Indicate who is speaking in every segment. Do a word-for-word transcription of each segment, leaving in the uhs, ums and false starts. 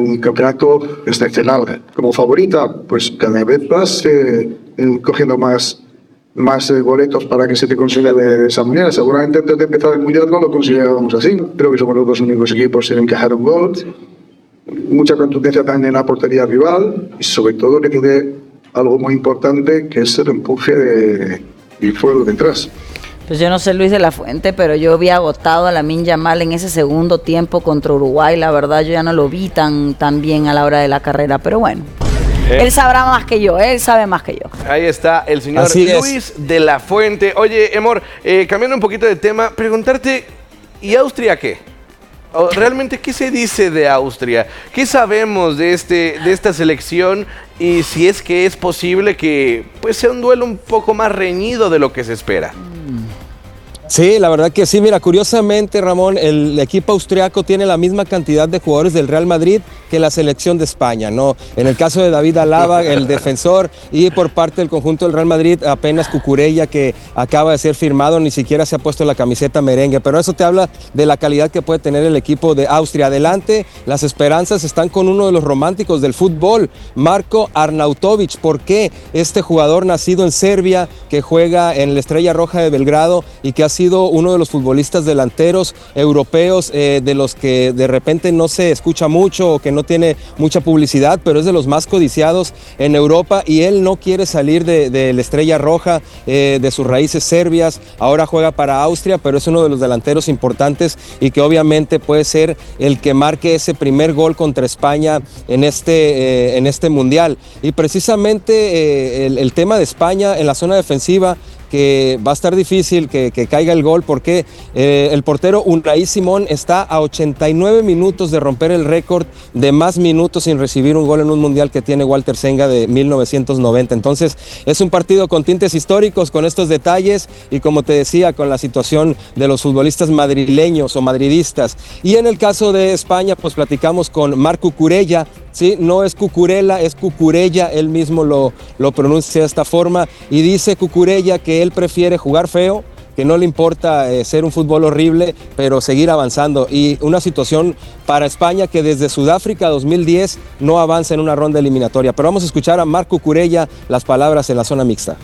Speaker 1: un campeonato excepcional. Como favorita, pues cada vez vas eh, cogiendo más, más eh, boletos para que se te consiga de esa manera. Seguramente antes de empezar el Mundial no lo considerábamos así. Creo que somos los dos únicos equipos en encajar un gol. Mucha contundencia también en la portería rival y sobre todo que tiene algo muy importante que es el empuje de, y fuego detrás.
Speaker 2: Pues yo no sé Luis de la Fuente, pero yo vi agotado a Lamine Yamal en ese segundo tiempo contra Uruguay. La verdad yo ya no lo vi tan, tan bien a la hora de la carrera, pero bueno. ¿Eh? Él sabrá más que yo, él sabe más que yo.
Speaker 3: Ahí está el señor Así Luis es. de la Fuente. Oye, Emor, eh, cambiando un poquito de tema, preguntarte, ¿y Austria qué? ¿Realmente qué se dice de Austria? ¿Qué sabemos de, este, de esta selección? Y si es que es posible que pues, sea un duelo un poco más reñido de lo que se espera.
Speaker 4: Sí, la verdad que sí. Mira, curiosamente, Ramón, el equipo austriaco tiene la misma cantidad de jugadores del Real Madrid que la selección de España, ¿no? En el caso de David Alaba, el defensor, y por parte del conjunto del Real Madrid, apenas Cucurella, que acaba de ser firmado, ni siquiera se ha puesto la camiseta merengue. Pero eso te habla de la calidad que puede tener el equipo de Austria. Adelante, las esperanzas están con uno de los románticos del fútbol, Marko Arnautovic. ¿Por qué? Este jugador nacido en Serbia, que juega en la Estrella Roja de Belgrado y que ha sido uno de los futbolistas delanteros europeos eh, de los que de repente no se escucha mucho o que no tiene mucha publicidad, pero es de los más codiciados en Europa y él no quiere salir de, de la Estrella Roja, eh, de sus raíces serbias. Ahora juega para Austria, pero es uno de los delanteros importantes y que obviamente puede ser el que marque ese primer gol contra España en este, eh, en este mundial. Y precisamente eh, el, el tema de España en la zona defensiva, que va a estar difícil que, que caiga el gol porque eh, el portero Unai Simón está a ochenta y nueve minutos de romper el récord de más minutos sin recibir un gol en un mundial que tiene Walter Senga de mil novecientos noventa. Entonces es un partido con tintes históricos, con estos detalles y como te decía, con la situación de los futbolistas madrileños o madridistas. Y en el caso de España, pues platicamos con Marc Cucurella. Sí, no es Cucurella, es Cucurella, él mismo lo, lo pronuncia de esta forma y dice Cucurella que él prefiere jugar feo, que no le importa eh, ser un fútbol horrible, pero seguir avanzando. Y una situación para España que desde Sudáfrica dos mil diez no avanza en una ronda eliminatoria. Pero vamos a escuchar a Marc Cucurella las palabras en la zona mixta.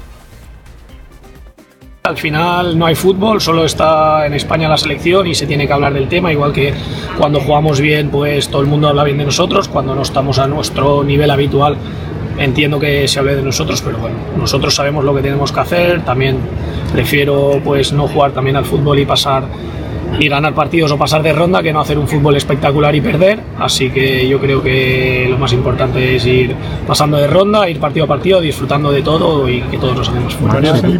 Speaker 5: Al final no hay fútbol, solo está en España la selección y se tiene que hablar del tema, igual que cuando jugamos bien pues todo el mundo habla bien de nosotros, cuando no estamos a nuestro nivel habitual entiendo que se hable de nosotros, pero bueno, nosotros sabemos lo que tenemos que hacer, también prefiero pues no jugar también al fútbol y pasar y ganar partidos o pasar de ronda que no hacer un fútbol espectacular y perder, así que yo creo que lo más importante es ir pasando de ronda, ir partido a partido, disfrutando de todo y que todos nos hacemos fuertes.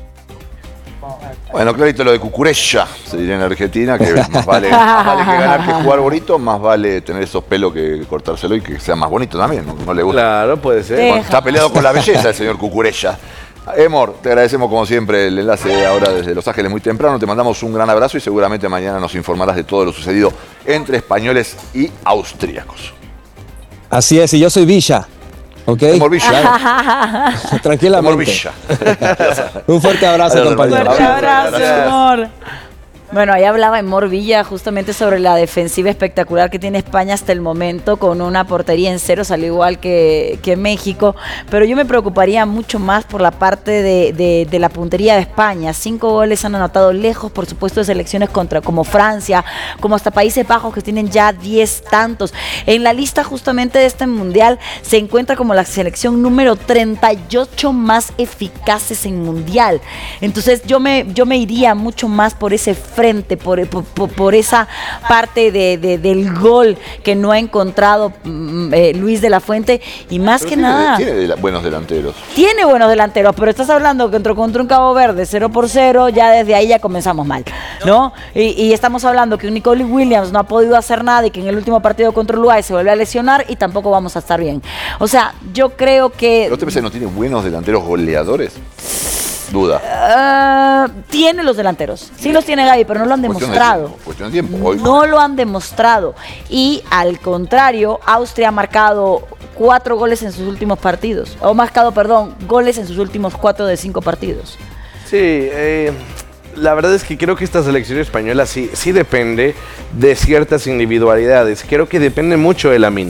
Speaker 6: Bueno, clarito lo de Cucurella, se diría en Argentina, que más vale, más vale que ganar que jugar bonito, más vale tener esos pelos que cortárselo y que sea más bonito también, no, no le gusta.
Speaker 3: Claro, puede ser.
Speaker 6: Bueno, está peleado con la belleza el señor Cucurella. Emor, te agradecemos como siempre el enlace ahora desde Los Ángeles muy temprano, te mandamos un gran abrazo y seguramente mañana nos informarás de todo lo sucedido entre españoles y austríacos.
Speaker 4: Así es, y yo soy Villa. ¿Ok?
Speaker 6: Emor Villa.
Speaker 4: Tranquilamente.
Speaker 6: Emor Villa.
Speaker 4: Un fuerte abrazo, compañero.
Speaker 2: Un fuerte abrazo, Emor. Bueno, ahí hablaba Emor Villa justamente sobre la defensiva espectacular que tiene España hasta el momento, con una portería en cero, al igual que, que México, pero yo me preocuparía mucho más por la parte de, de, de la puntería de España. Cinco goles han anotado lejos, por supuesto, de selecciones contra, como Francia, como hasta Países Bajos, que tienen ya diez tantos. En la lista justamente de este mundial se encuentra como la selección número treinta y ocho más eficaces en mundial. Entonces yo me, yo me iría mucho más por ese frente, por, por, por esa parte de, de, del gol que no ha encontrado eh, Luis de la Fuente, y más pero que
Speaker 6: tiene,
Speaker 2: nada
Speaker 6: tiene de la, buenos delanteros
Speaker 2: tiene buenos delanteros, pero estás hablando que entró contra un Cabo Verde cero por cero, ya desde ahí ya comenzamos mal, ¿no? Y, y estamos hablando que un Nicole Williams no ha podido hacer nada y que en el último partido contra Uruguay se vuelve a lesionar y tampoco vamos a estar bien. O sea, yo creo que
Speaker 6: ¿no te parece que no tiene buenos delanteros goleadores? Duda.
Speaker 2: Uh, tiene los delanteros. Sí los tiene Gaby, pero no lo han demostrado.
Speaker 6: Cuestión de tiempo, cuestión de tiempo.
Speaker 2: No lo han demostrado. Y al contrario, Austria ha marcado cuatro goles en sus últimos partidos. O marcado, perdón, goles en sus últimos cuatro de cinco partidos.
Speaker 3: Sí, eh, la verdad es que creo que esta selección española sí, sí depende de ciertas individualidades. Creo que depende mucho de Lamine.